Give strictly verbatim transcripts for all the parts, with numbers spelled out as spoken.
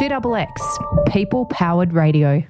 two X X, people-powered radio.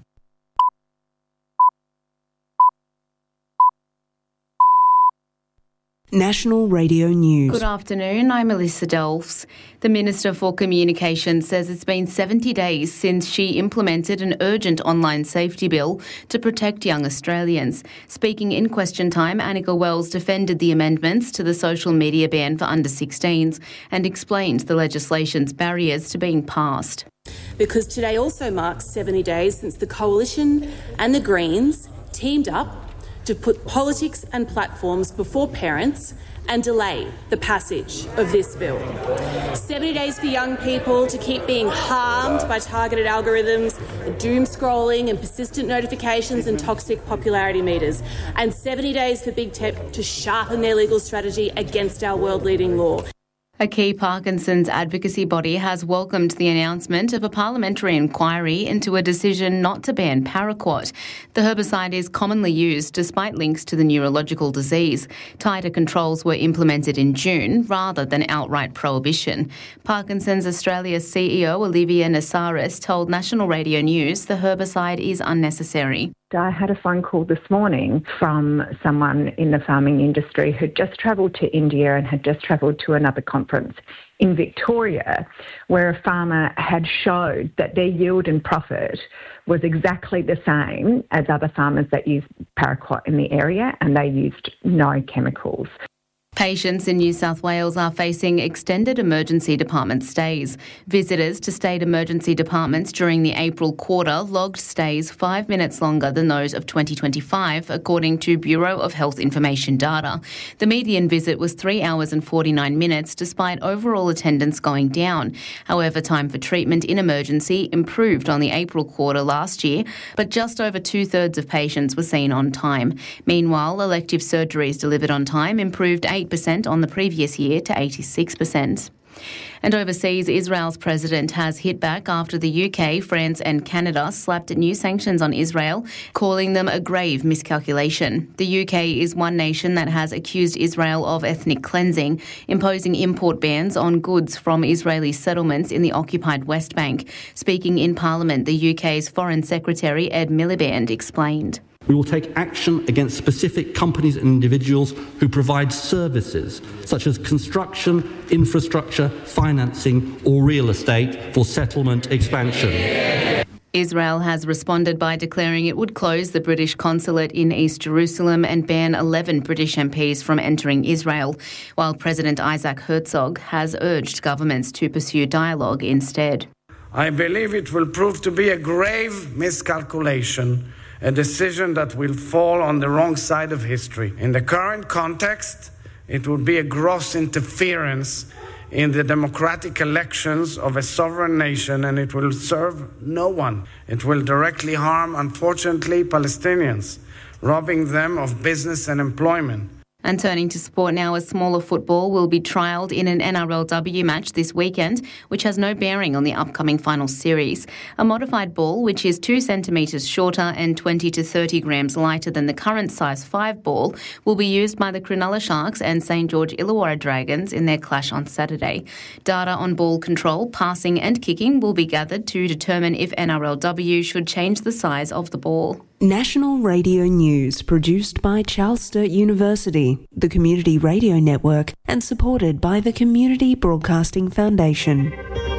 National Radio News. Good afternoon, I'm Melissa Delves. The Minister for Communications says it's been seventy days since she implemented an urgent online safety bill to protect young Australians. Speaking in question time, Annika Wells defended the amendments to the social media ban for under sixteens and explained the legislation's barriers to being passed. Because today also marks seventy days since the Coalition and the Greens teamed up to put politics and platforms before parents and delay the passage of this bill. seventy days for young people to keep being harmed by targeted algorithms, doom scrolling and persistent notifications and toxic popularity meters. And seventy days for big tech to sharpen their legal strategy against our world-leading law. A key Parkinson's advocacy body has welcomed the announcement of a parliamentary inquiry into a decision not to ban paraquat. The herbicide is commonly used despite links to the neurological disease. Tighter controls were implemented in June rather than outright prohibition. Parkinson's Australia's C E O Olivia Nassaris told National Radio News the herbicide is unnecessary. I had a phone call this morning from someone in the farming industry who'd just travelled to India and had just travelled to another conference in Victoria where a farmer had showed that their yield and profit was exactly the same as other farmers that use paraquat in the area, and they used no chemicals. Patients in New South Wales are facing extended emergency department stays. Visitors to state emergency departments during the April quarter logged stays five minutes longer than those of twenty twenty-five, according to Bureau of Health Information data. The median visit was three hours and forty-nine minutes, despite overall attendance going down. However, time for treatment in emergency improved on the April quarter last year, but just over two-thirds of patients were seen on time. Meanwhile, elective surgeries delivered on time improved eight percent on the previous year to eighty-six percent. And overseas, Israel's president has hit back after the U K, France and Canada slapped new sanctions on Israel, calling them a grave miscalculation. The U K is one nation that has accused Israel of ethnic cleansing, imposing import bans on goods from Israeli settlements in the occupied West Bank. Speaking in Parliament, the U K's Foreign Secretary Ed Miliband explained. We will take action against specific companies and individuals who provide services such as construction, infrastructure, financing or real estate for settlement expansion. Israel has responded by declaring it would close the British consulate in East Jerusalem and ban eleven British M Ps from entering Israel, while President Isaac Herzog has urged governments to pursue dialogue instead. I believe it will prove to be a grave miscalculation, a decision that will fall on the wrong side of history. In the current context, it would be a gross interference in the democratic elections of a sovereign nation, and it will serve no one. It will directly harm, unfortunately, Palestinians, robbing them of business and employment. And turning to sport now, as smaller football will be trialled in an N R L W match this weekend, which has no bearing on the upcoming final series. A modified ball, which is two centimetres shorter and twenty to thirty grams lighter than the current size five ball, will be used by the Cronulla Sharks and St George Illawarra Dragons in their clash on Saturday. Data on ball control, passing and kicking will be gathered to determine if N R L W should change the size of the ball. National Radio News, produced by Charles Sturt University, the Community Radio Network, and supported by the Community Broadcasting Foundation.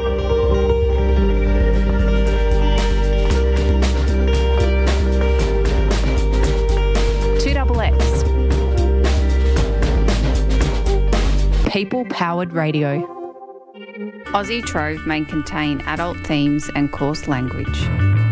two X X, people-powered radio. Aussie Trove may contain adult themes and coarse language.